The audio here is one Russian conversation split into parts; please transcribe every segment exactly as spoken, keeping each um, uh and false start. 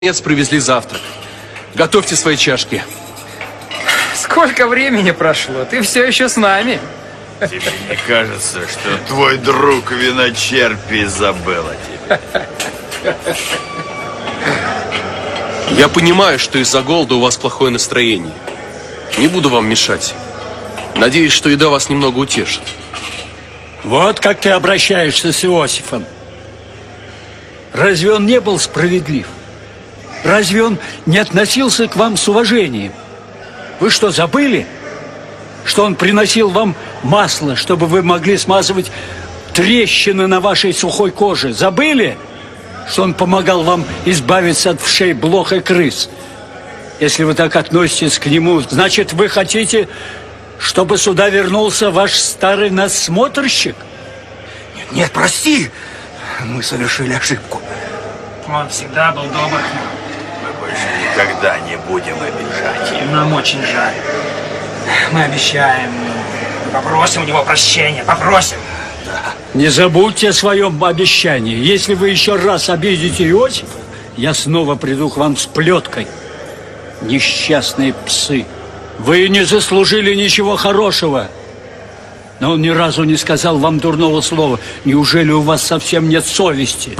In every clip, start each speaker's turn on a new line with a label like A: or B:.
A: Наконец привезли завтрак. Готовьте свои чашки.
B: Сколько времени прошло? Ты все еще с нами.
C: Тебе не кажется, что твой друг виночерпий забыл о тебе?
A: Я понимаю, что из-за голода у вас плохое настроение. Не буду вам мешать. Надеюсь, что еда вас немного утешит.
D: Вот как ты обращаешься с Иосифом. Разве он не был справедлив? Разве он не относился к вам с уважением? Вы что, забыли, что он приносил вам масло, чтобы вы могли смазывать трещины на вашей сухой коже? Забыли, что он помогал вам избавиться от вшей, блох и крыс? Если вы так относитесь к нему, значит, вы хотите, чтобы сюда вернулся ваш старый надсмотрщик?
E: Нет, нет, прости, мы совершили ошибку.
B: Он всегда был добр.
C: Мы больше никогда не будем обижать его.
B: Нам очень жаль. Мы обещаем, попросим у него прощения, попросим.
D: Не забудьте о своем обещании. Если вы еще раз обидите Иосифа, я снова приду к вам с плеткой. Несчастные псы. Вы не заслужили ничего хорошего. Но он ни разу не сказал вам дурного слова. Неужели у вас совсем нет совести?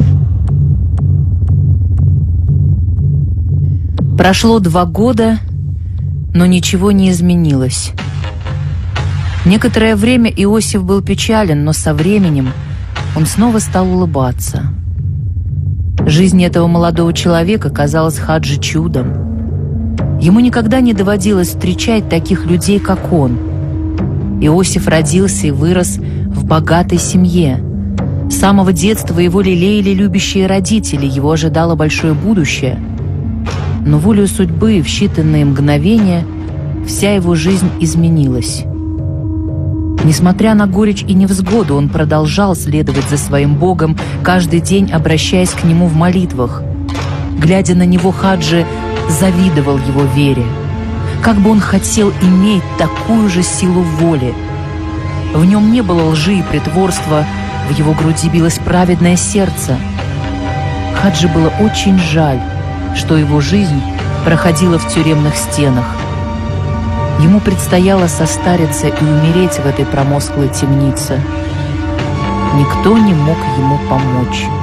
F: Прошло два года, но ничего не изменилось. Некоторое время Иосиф был печален, но со временем он снова стал улыбаться. Жизнь этого молодого человека казалась Хаджи чудом. Ему никогда не доводилось встречать таких людей, как он. Иосиф родился и вырос в богатой семье. С самого детства его лелеяли любящие родители, его ожидало большое будущее. Но волею судьбы в считанные мгновения вся его жизнь изменилась. Несмотря на горечь и невзгоду, он продолжал следовать за своим Богом, каждый день обращаясь к Нему в молитвах. Глядя на него, Хаджи завидовал его вере. Как бы он хотел иметь такую же силу воли. В нем не было лжи и притворства, в его груди билось праведное сердце. Хаджи было очень жаль, что его жизнь проходила в тюремных стенах. Ему предстояло состариться и умереть в этой промозглой темнице. Никто не мог ему помочь.